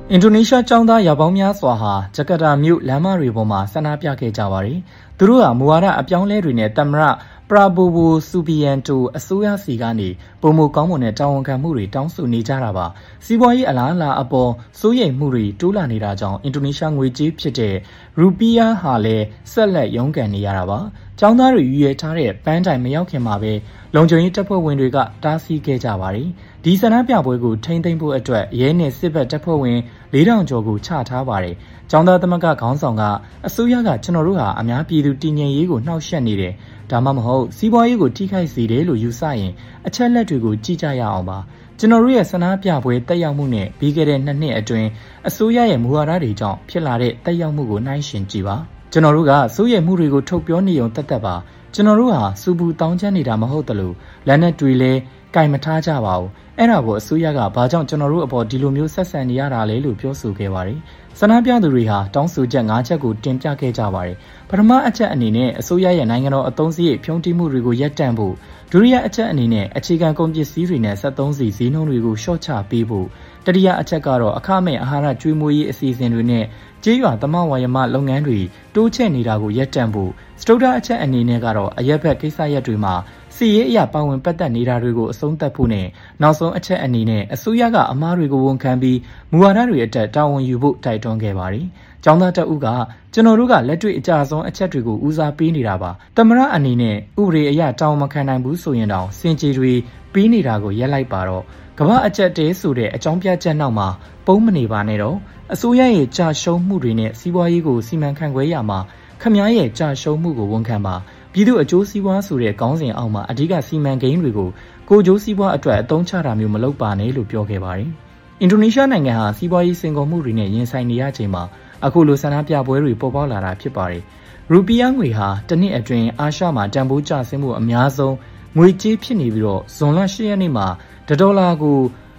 အင်ဒိုနီးရှားကျောင်းသားရာပေါင်းများစွာဟာဂျကာတာမြို့လမ်းမတွေပေါ်မှာဆန္ဒပြခဲ့ကြပါတယ်။သူတို့ဟာမူဝါဒအပြောင်းလဲတွေနဲ့သမ္မတပရာဘိုဝိုဆူဘီယန်တိုအစိုးရစီကနေပုံမကောင်းမွန်တဲ့တာဝန်ခံမှုတွေတောင်းဆိုနေကြတာပါ။စီးပွားရေးအလားအလာအပေါ်စိုးရိမ်မှုတွေတိုးလာနေတာကြောင့်အင်ဒိုနီးရှားငွေကြေးဖြစ်တဲ့ရူပီးယားဟာလည်းဆက်လက်ရုန်းကန်နေရတာပါ။ကျောင်းသားတွေရွေးထားတဲ့ပန်းတိုင်မရောက်ခင်မှာပဲလုံခြုံရေးတပ်ဖွဲ့ဝင်တွေကတားဆီးခဲ့ကြပါတယ်။ဒီဆန္ဒပြပွဲကိုထိန်းသိမ်းဖို့အတွက်ရဲနဲ့စစ်ဘက်တပ်ဖွဲ့ဝင်4000ကျော်ကိုချထားပါတယ်။ကျောင်းသားသမဂ္ဂခေါင်းဆောင်ကအစိုးရကကျွန်တော်တို့ဟာအများပြည်သူတည်ငြိမ်ရေးကိုနှောက်ယှက်နေတယ်။ဒါမှမဟုတ်စီးပွားရေးကိုထိခိုက်စေတယ်လို့ယူဆရင်အချက်လက်တွေကိုကြည့်ကြရအောင်ပါ။ကျွန်တော်တို့ရဲ့ဆန္ဒပြပွဲတက်ရောက်မှုနဲ့ပြီးခဲ့တဲ့2နှစ်အတွင်းအစိုးရရဲ့မူဝါဒတွေကြောင့်ဖြစ်လာတဲ့တက်ရောက်မှုကိုနှိုင်းယှဉ်ကြည့်ပါ။ကျွန်တော်တို့ကစိုးရိမ်မှုတွေကိုထုတ်ပြောနေုံသက်သက်ပါ။ကျွန်တော်တို့ဟာစူပူတောင်းချမ်းနေတာမဟုတ်တလို့လက်နက်တွေလည်းကင်မထားကြပါဘူး။အဲ့ဒါကိုအစိုးရကဘာကြောင့်ကျွန်တော်တို့အပေါ်ဒီလိုမျိုးဆက်ဆံနေရတာလဲလို့ပြောဆိုခဲ့ပါတယ်။ဆန္ဒပြသူတွေဟာတောင်းဆိုချက်5ချက်ကိုတင်ပြခဲ့ကြပါတယ်။ပထမအချက်အနေနဲ့အစိုးရရဲ့နိုင်ငံတော်အသုံးစရိတ်ဖြုံးတိမှုတွေကိုရပ်တန့်ဖို့ဒုတိယအချက်အနေနဲ့အခြေခံကုန်ပစ္စည်းတွေနဲ့73စီဈေးနှုန်းတွေကိုလျှော့ချပေးဖို့တတိယအချက်ကတော့အခမဲ့အာဟာရကျွေးမွေးရေးအစီအစဉ်တွေနဲ့ကျေးရွာသမဝါယမလုပ်ငန်းတွေတိုးချဲ့နေတာကိုရပ်တန့်ဖို့စတုတ္ထအချက်အနေနဲ့ကတော့အရက်ဘက်ကိစ္စရပ်တွေမှာစီရေးအရာပါဝင်ပတ်သက်နေတာတွေကိုအဆုံးသတ်ဖို့နဲ့နောက်ဆုံးအချက်အနေနဲ့အစိုးရကအမှားတွေကိုဝန်ခံပြီးမူဝါဒတွေအတက်တာဝန်ယူဖို့တိုက်တွန်းခဲ့ပါတယ်။ကျောင်းသားတအုပ်ကကျွန်တော်တို့ကလက်တွေ့အကြဆုံးအချက်တွေကိုဦးစားပေးနေတာပါ။သမရအနေနဲ့ဥပဒေအရတာဝန်မခံနိုင်ဘူးဆိုရင်တောင်စင်ကြေတွေပေးနေတာကိုရက်လိုက်ပါတော့ကမ္ဘာအချက်တဲဆိုတဲ့အကြောင်းပြချက်နောက်မှာပုံမနေပါနဲ့တော့အစိုးရရဲ့ကြာရှုံးမှုတွေနဲ့စီးပွားရေးကိုစီမံခန့်ခွဲရမှာခမားရဲ့ကြာရှုံးမှုကိုဝန်ခံပါပြည်သူအကျိုးစီးပွားဆိုတဲ့ခေါင်းစဉ်အောက်မှာအဓိကစီမံကိန်းတွေကိုကိုကျိုးစီးပွားအတွက်အသုံးချတာမျိုးမလုပ်ပါနဲ့လို့ပြောခဲ့ပါတယ်။အင်ဒိုနီးရှားနိုင်ငံဟာစီးပွားရေးစင်ကုန်မှုတွေနဲ့ရင်ဆိုင်နေရချိန်မှာအခုလိုဆန္ဒပြပွဲတွေပေါ်ပေါက်လာတာဖြစ်ပါတယ်။ရူပီးယားငွေဟာတစ်နှစ်အတွင်းအာရှမှာတန်ဖိုးကျဆင်းမှုအများဆုံးငွေကြေးဖြစ်နေပြီးတော့ဇွန်လ10ရက်နေ့မှာ$ကို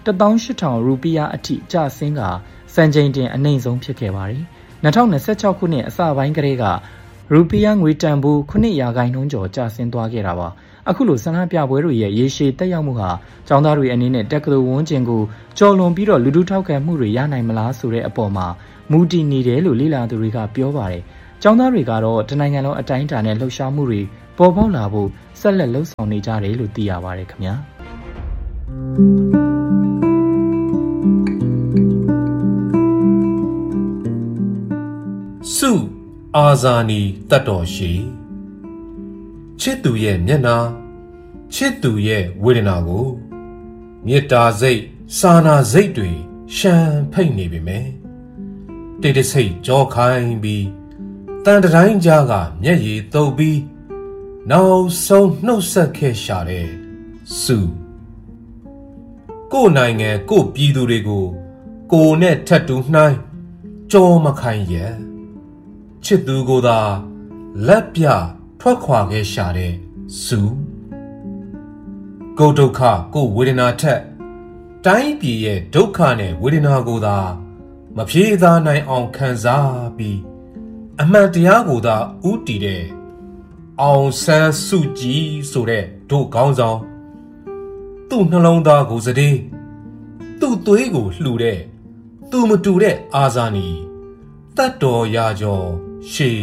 18000ရူပီးယားအထိကျဆင်းကစံချိန်တင်အနှိမ်ဆုံးဖြစ်ခဲ့ပါတယ်။2026ခုနှစ်အစပိုင်းကတည်းကရူပီးယားငွေတန်ဖိုး9%ကျော်ကျဆင်းသွားခဲ့တာပါအခုလိုဆန္ဒပြပွဲတွေရဲ့ရေရှည်တက်ရောက်မှုဟာကျောင်းသားတွေအနေနဲ့တက္ကသိုလ်ဝန်းကျင်ကိုကျော်လွန်ပြီးတော့လူထုထောက်ခံမှုတွေရနိုင်မလားဆိုတဲ့အပေါ်မှာမူတည်နေတယ်လို့လေ့လာသူတွေကပြောပါတယ်ကျောင်းသားတွေကတော့တနိုင်ငံလုံးအတိုင်းအတာနဲ့လှုပ်ရှားမှုတွေပေါ်ပေါက်လာဖို့ဆက်လက်လှုပ်ဆောင်နေကြတယ်လို့သိရပါတယ်ခင်ဗျာစုအာဇာနီတတ်တော်ရှိချစ်သူရဲ့မျက်နှာချစ်သူရဲ့ဝေဒနာကိုမေတ္တာစိတ်စာနာစိတ်တွေရှမ်းဖိတ်နေပြီမယ်တိတ်တဆိတ်ကြောခိုင်းပြီးတန်တိုင်းကြားကမျက်ရည်တုပ်ပြီးနောက်ဆုံးနှုတ်ဆက်ခဲ့ရှာတဲ့စုကိုယ်နိုင်ငံကိုယ်ပြည်သူတွေကိုကိုယ်နဲ့ထပ်တူနှိုင်းကြောမခိုင်းရဲ့ချစ်သူကိုသာလက်ပြထွက်ခွာခဲ့ရှာတဲ့စုကိုဒုက္ခကိုဝေဒနာထက်တိုင်းပြည်ရဲ့ဒုက္ခနဲ့ဝေဒနာကိုသာမဖြေသာနိုင်အောင်ခံစားပြီးအမှန်တရားကိုသာဥတည်တဲ့အောင်ဆန်းစုကြည်ဆိုတဲ့ဒုခေါင်းဆောင်သူ့နှလုံးသားကိုစတဲ့သူ့သွေးကိုလှူတဲ့သူမတူတဲ့အာဇာနည်တတ်တော်ရာကျော်ရှေ